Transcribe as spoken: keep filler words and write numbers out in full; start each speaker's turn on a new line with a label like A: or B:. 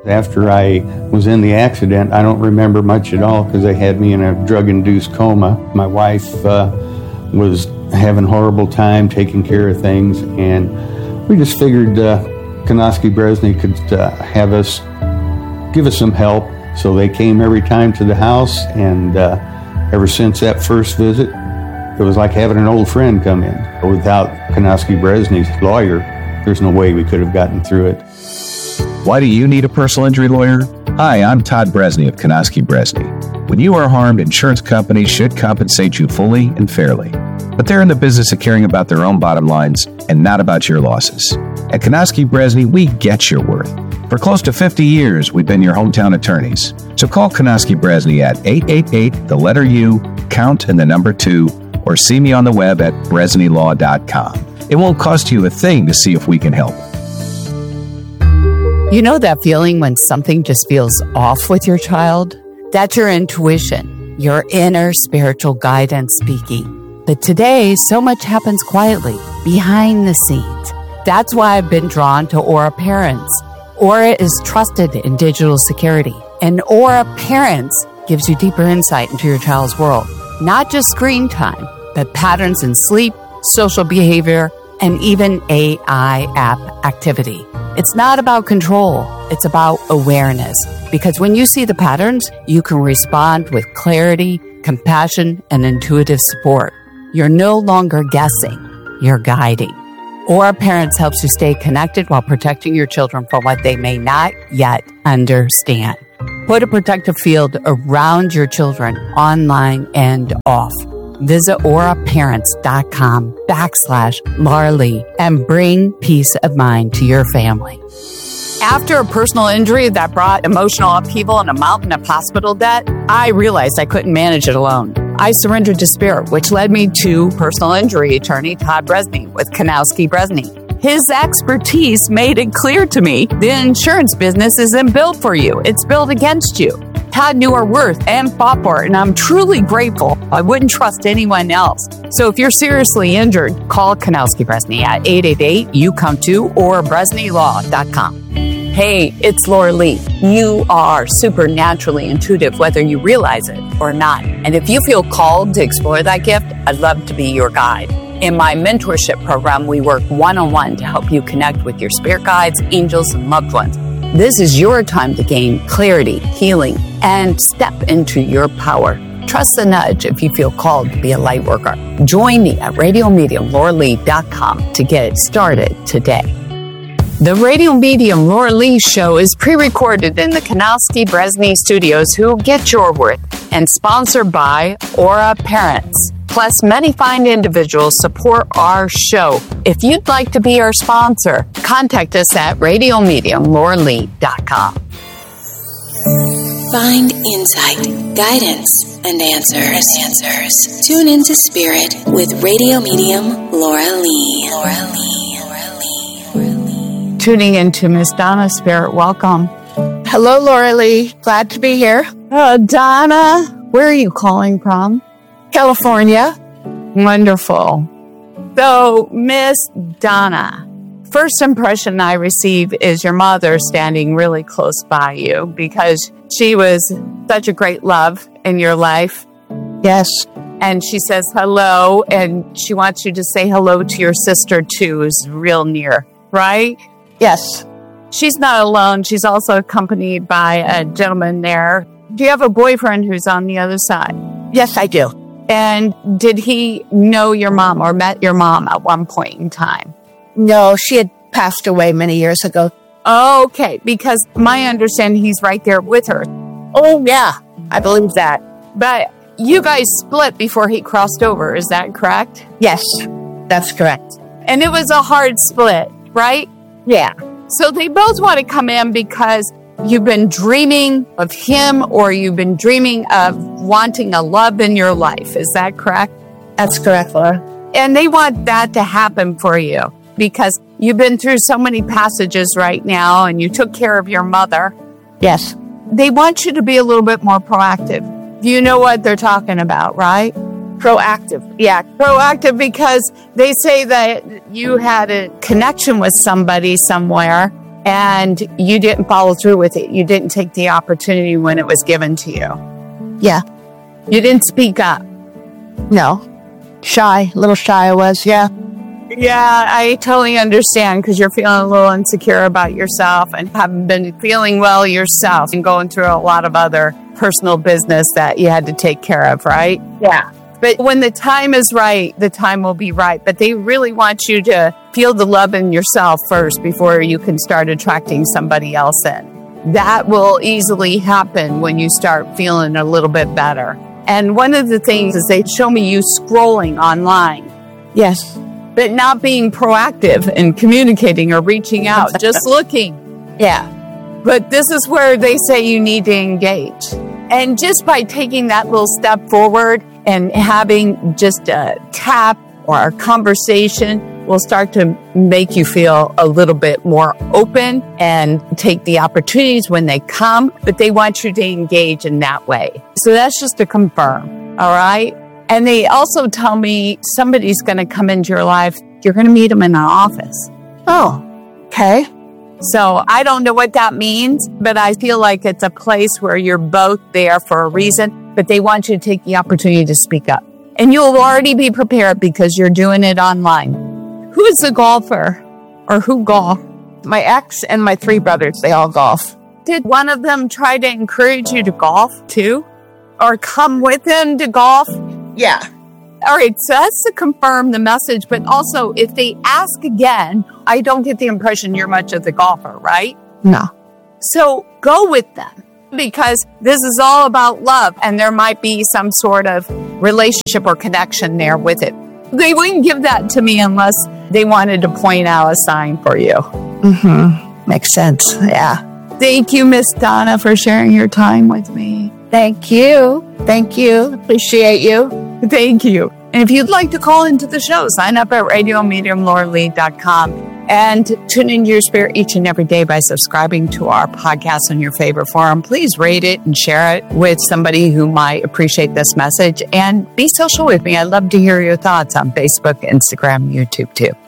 A: After I was in the accident, I don't remember much at all because they had me in a drug-induced coma. My wife uh, was having a horrible time taking care of things, and we just figured uh, Konosky Bresney could uh, have us, give us some help. So they came every time to the house, and uh, ever since that first visit, it was like having an old friend come in. Without Konosky Bresney's lawyer, there's no way we could have gotten through it.
B: Why do you need a personal injury lawyer? Hi, I'm Todd Bresney of Konosky Bresney. When you are harmed, insurance companies should compensate you fully and fairly. But they're in the business of caring about their own bottom lines and not about your losses. At Konosky Bresney, we get your worth. For close to fifty years, we've been your hometown attorneys. So call Konosky Bresney at eight eight eight, the letter U, count and the number two, or see me on the web at bresney law dot com. It won't cost you a thing to see if we can help.
C: You know that feeling when something just feels off with your child? That's your intuition, your inner spiritual guidance speaking. But today, so much happens quietly, behind the scenes. That's why I've been drawn to Aura Parents. Aura is trusted in digital security, and Aura Parents gives you deeper insight into your child's world. Not just screen time, but patterns in sleep, social behavior, and even A I app activity. It's not about control, it's about awareness. Because when you see the patterns, you can respond with clarity, compassion, and intuitive support. You're no longer guessing, you're guiding. Aura Parents helps you stay connected while protecting your children from what they may not yet understand. Put a protective field around your children, online and off. Visit auraparents.com backslash Laura Lee and bring peace of mind to your family. After a personal injury that brought emotional upheaval and a mountain of hospital debt, I realized I couldn't manage it alone. I surrendered to spirit, which led me to personal injury attorney Todd Bresney with Konosky Bresney. His expertise made it clear to me the insurance business isn't built for you. It's built against you. Todd knew our worth and fought for it, and I'm truly grateful. I wouldn't trust anyone else. So if you're seriously injured, call Konosky Bresney at eight eight eight, you come to, or bresney law dot com. Hey, it's Laura Lee. You are supernaturally intuitive, whether you realize it or not. And if you feel called to explore that gift, I'd love to be your guide. In my mentorship program, we work one-on-one to help you connect with your spirit guides, angels, and loved ones. This is your time to gain clarity, healing, and step into your power. Trust the nudge if you feel called to be a light worker. Join me at radio medium laura lee dot com to get started today. The Radio Medium Laura Lee Show is pre-recorded in the Konosky Bresney Studios, who get your worth, and sponsored by Aura Parents. Plus, many fine individuals support our show. If you'd like to be our sponsor, contact us at radio medium laura lee dot com.
D: Find insight, guidance, and answers. answers. Tune into Spirit with Radio Medium Laura Lee. Laura Lee. Laura Lee. Laura Lee.
C: Tuning into Miss Donna Spirit, welcome.
E: Hello, Laura Lee. Glad to be here.
C: Uh, Donna, where are you calling from?
E: California.
C: Wonderful. So, Miss Donna, first impression I receive is your mother standing really close by you because she was such a great love in your life.
E: Yes.
C: And she says hello, and she wants you to say hello to your sister too, who's real near, right?
E: Yes.
C: She's not alone. She's also accompanied by a gentleman there. Do you have a boyfriend who's on the other side?
E: Yes, I do.
C: And did he know your mom or met your mom at one point in time?
E: No, she had passed away many years ago.
C: Okay, because my understanding, he's right there with her.
E: Oh, yeah, I believe that.
C: But you guys split before he crossed over, is that correct?
E: Yes, that's correct.
C: And it was a hard split, right?
E: Yeah.
C: So they both want to come in because you've been dreaming of him, or you've been dreaming of wanting a love in your life. Is that correct?
E: That's correct, Laura.
C: And they want that to happen for you because you've been through so many passages right now, and you took care of your mother.
E: Yes.
C: They want you to be a little bit more proactive. You know what they're talking about, right?
E: Proactive.
C: Yeah, proactive, because they say that you had a connection with somebody somewhere, and you didn't follow through with it. You didn't take the opportunity when it was given to you.
E: Yeah.
C: You didn't speak up.
E: No. Shy. A little shy I was. Yeah.
C: Yeah, I totally understand because you're feeling a little insecure about yourself and haven't been feeling well yourself and going through a lot of other personal business that you had to take care of, right?
E: Yeah.
C: But when the time is right, the time will be right. But they really want you to feel the love in yourself first before you can start attracting somebody else in. That will easily happen when you start feeling a little bit better. And one of the things is they show me you scrolling online.
E: Yes.
C: But not being proactive and communicating or reaching out, just looking.
E: Yeah.
C: But this is where they say you need to engage. And just by taking that little step forward and having just a tap or a conversation will start to make you feel a little bit more open and take the opportunities when they come, but they want you to engage in that way. So that's just to confirm, all right? And they also tell me somebody's going to come into your life. You're going to meet them in an office.
E: Oh, okay.
C: So I don't know what that means, but I feel like it's a place where you're both there for a reason, but they want you to take the opportunity to speak up. And you'll already be prepared because you're doing it online. Who is the golfer or who golf?
E: My ex and my three brothers, they all golf.
C: Did one of them try to encourage you to golf too? Or come with him to golf?
E: Yeah.
C: All right, so that's to confirm the message, but also if they ask again, I don't get the impression you're much of the golfer, right?
E: No.
C: So go with them because this is all about love and there might be some sort of relationship or connection there with it. They wouldn't give that to me unless they wanted to point out a sign for you.
E: Mm-hmm. Makes sense. Yeah.
C: Thank you, Miss Donna, for sharing your time with me.
E: Thank you. Thank you. Appreciate you.
C: Thank you. And if you'd like to call into the show, sign up at radio medium laura lee dot com and tune into your spirit each and every day by subscribing to our podcast on your favorite forum. Please rate it and share it with somebody who might appreciate this message. And be social with me. I'd love to hear your thoughts on Facebook, Instagram, YouTube too.